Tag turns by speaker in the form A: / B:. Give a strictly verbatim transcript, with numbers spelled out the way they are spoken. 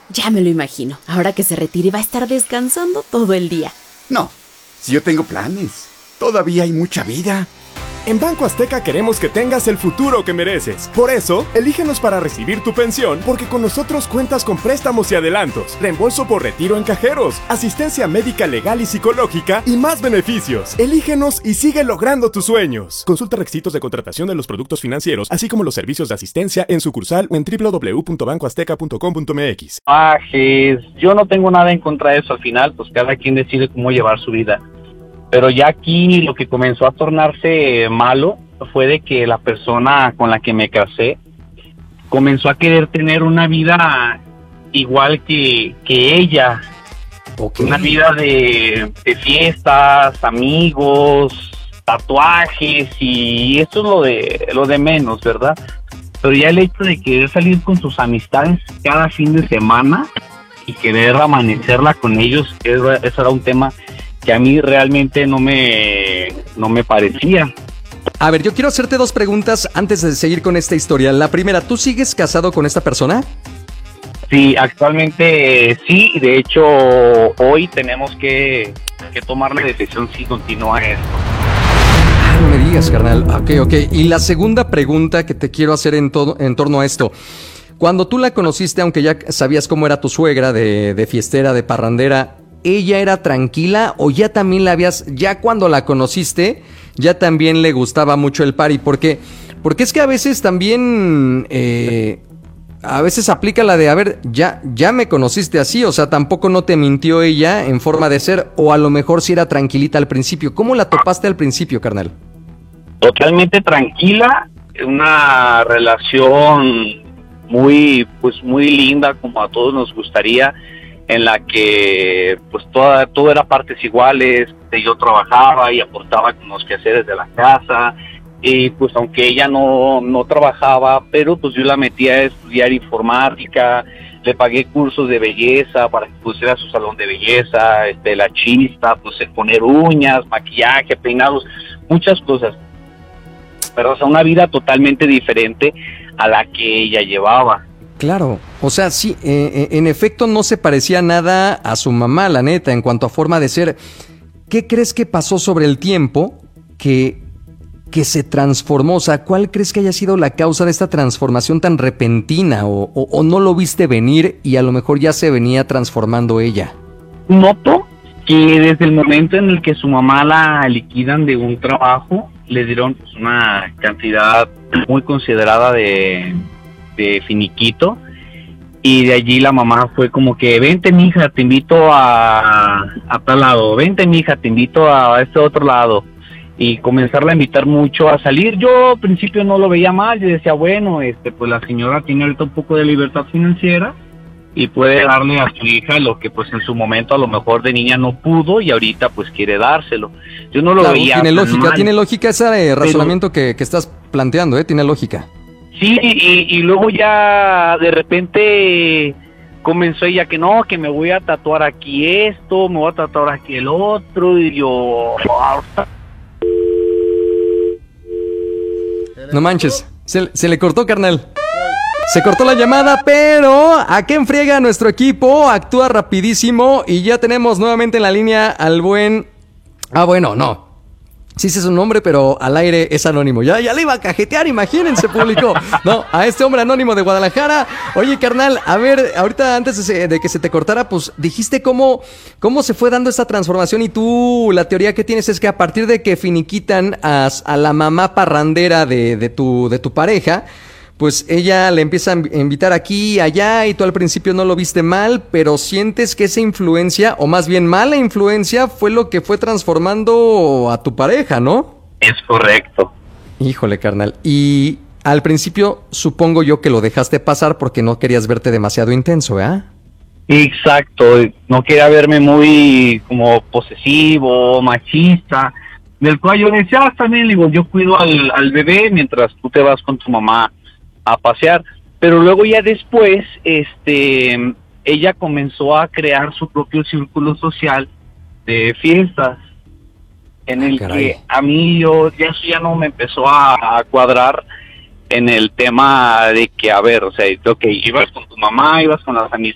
A: Ya me lo imagino. Ahora que se retire va a estar descansando todo el día.
B: No, si yo tengo planes. Todavía hay mucha vida.
C: En Banco Azteca queremos que tengas el futuro que mereces. Por eso, elígenos para recibir tu pensión, porque con nosotros cuentas con préstamos y adelantos, reembolso por retiro en cajeros, asistencia médica legal y psicológica y más beneficios. Elígenos y sigue logrando tus sueños. Consulta requisitos de contratación de los productos financieros, así como los servicios de asistencia en sucursal o en doble u doble u doble u punto banco azteca punto com punto m x.
D: Ajes, yo no tengo nada en contra de eso. Al final, pues cada quien decide cómo llevar su vida. Pero ya aquí lo que comenzó a tornarse malo fue de que la persona con la que me casé comenzó a querer tener una vida igual que, que ella. Okay. Una vida de, de fiestas, amigos, tatuajes, y eso es lo de, lo de menos, ¿verdad? Pero ya el hecho de querer salir con sus amistades cada fin de semana y querer amanecerla con ellos, eso, eso era un tema que a mí realmente no me, no me parecía.
E: A ver, yo quiero hacerte dos preguntas antes de seguir con esta historia. La primera, ¿tú sigues casado con esta persona?
D: Sí, actualmente sí. De hecho, hoy tenemos que, que tomar la decisión si continúa esto.
E: Ah, no me digas, carnal. Ok, ok. Y la segunda pregunta que te quiero hacer en, todo, en torno a esto. Cuando tú la conociste, aunque ya sabías cómo era tu suegra, de, de fiestera, de parrandera, ¿ella era tranquila o ya también la habías, ya cuando la conociste, ya también le gustaba mucho el party? Porque, porque es que a veces también, eh, a veces aplica la de, a ver, ya, ya me conociste así, o sea, tampoco no te mintió ella en forma de ser, o a lo mejor sí era tranquilita al principio. ¿Cómo la topaste al principio, carnal?
D: Totalmente tranquila, una relación muy, pues muy linda, como a todos nos gustaría, en la que pues toda, todo era partes iguales. Yo trabajaba y aportaba con los quehaceres de la casa, y pues aunque ella no, no trabajaba, pero pues yo la metía a estudiar informática, le pagué cursos de belleza para que pusiera su salón de belleza, este, la chista, pues poner uñas, maquillaje, peinados, muchas cosas. Pero o sea, una vida totalmente diferente a la que ella llevaba.
E: Claro, o sea, sí, eh, en efecto no se parecía nada a su mamá, la neta, en cuanto a forma de ser. ¿Qué crees que pasó sobre el tiempo que, que se transformó? O sea, ¿cuál crees que haya sido la causa de esta transformación tan repentina? O, o, o no lo viste venir y a lo mejor ya se venía transformando ella?
D: Noto que desde el momento en el que su mamá la liquidan de un trabajo, le dieron pues, una cantidad muy considerada de... de finiquito, y de allí la mamá fue como que vente mija, te invito a, a tal lado, vente mija, te invito a este otro lado, y comenzarla a invitar mucho a salir. Yo al principio no lo veía mal, yo decía bueno, este pues la señora tiene ahorita un poco de libertad financiera y puede darle a su hija lo que pues en su momento a lo mejor de niña no pudo y ahorita pues quiere dárselo. Yo no lo
E: claro,
D: veía
E: tiene lógica,
D: mal.
E: tiene lógica ese razonamiento Pero, que, que estás planteando, eh, tiene lógica.
D: Sí, y, y luego ya de repente comenzó ella que no, que me voy a tatuar aquí esto, me voy a tatuar aquí el otro, y yo...
E: No manches, se, se le cortó, carnal. Se cortó la llamada, pero ¿a qué enfriega nuestro equipo? Actúa rapidísimo y ya tenemos nuevamente en la línea al buen... Ah, bueno, no. Sí, sí es un nombre, pero al aire es anónimo. Ya, ya le iba a cajetear, imagínense, público. No, a este hombre anónimo de Guadalajara. Oye, carnal, a ver, ahorita antes de, de que se te cortara, pues dijiste cómo, cómo se fue dando esta transformación. Y tú, la teoría que tienes es que a partir de que finiquitan a, a la mamá parrandera de, de, tu, de tu pareja, pues ella le empieza a invitar aquí y allá, y tú al principio no lo viste mal, pero sientes que esa influencia, o más bien mala influencia, fue lo que fue transformando a tu pareja, ¿no?
D: Es correcto.
E: Híjole, carnal. Y al principio supongo yo que lo dejaste pasar porque no querías verte demasiado intenso, ¿eh?
D: Exacto, no quería verme muy como posesivo, machista, del cual yo decía, ah, también, digo, yo cuido al, al bebé mientras tú te vas con tu mamá a pasear. Pero luego ya después, este, ella comenzó a crear su propio círculo social de fiestas, en el
E: Caray.
D: que a mí yo, ya eso ya no me empezó a, a cuadrar en el tema de que, a ver, o sea, ok, ibas con tu mamá, ibas con las amistades,